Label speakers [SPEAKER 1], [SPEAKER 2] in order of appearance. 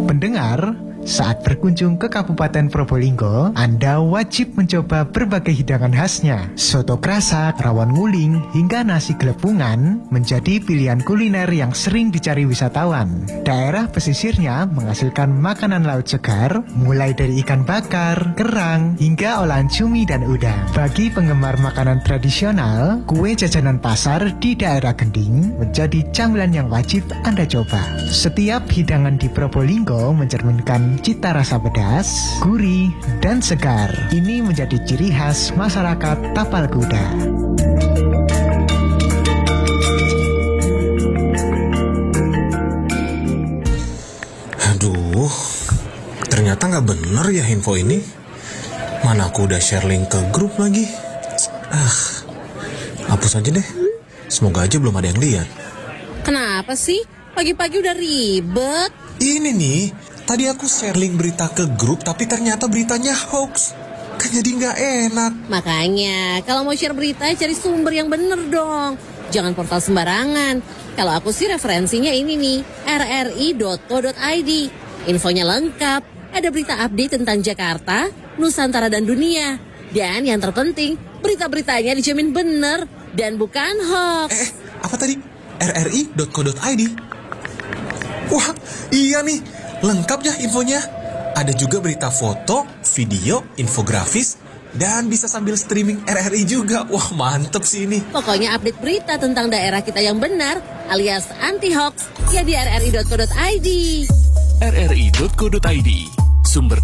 [SPEAKER 1] Pendengar, saat berkunjung ke Kabupaten Probolinggo, Anda wajib mencoba berbagai hidangan khasnya. Soto kerasak, rawon nguling, hingga nasi gelepungan menjadi pilihan kuliner yang sering dicari wisatawan. Daerah pesisirnya menghasilkan makanan laut segar, mulai dari ikan bakar, kerang, hingga olahan cumi dan udang. Bagi penggemar makanan tradisional, kue jajanan pasar di daerah Gending menjadi camilan yang wajib Anda coba. Setiap hidangan di Probolinggo mencerminkan cita rasa pedas, gurih, dan segar. Ini menjadi ciri khas masyarakat Tapal Kuda.
[SPEAKER 2] Aduh, ternyata nggak bener ya info ini. Mana aku udah share link ke grup lagi. Hapus aja deh. Semoga aja belum ada yang lihat.
[SPEAKER 3] Kenapa sih? Pagi-pagi udah ribet.
[SPEAKER 2] Ini nih, tadi aku share link berita ke grup, tapi ternyata beritanya hoax. Kan jadi nggak enak.
[SPEAKER 3] Makanya, kalau mau share berita, cari sumber yang bener dong. Jangan portal sembarangan. Kalau aku sih referensinya ini nih, rri.co.id. Infonya lengkap, ada berita update tentang Jakarta, Nusantara dan dunia. Dan yang terpenting, berita-beritanya dijamin bener dan bukan hoax.
[SPEAKER 2] Apa tadi? rri.co.id? Wah, iya nih. Lengkap ya infonya. Ada juga berita foto, video, infografis, dan bisa sambil streaming RRI juga. Wah, mantep sih ini.
[SPEAKER 3] Pokoknya update berita tentang daerah kita yang benar, alias anti-hoax, ya di rri.co.id.
[SPEAKER 4] rri.co.id, sumber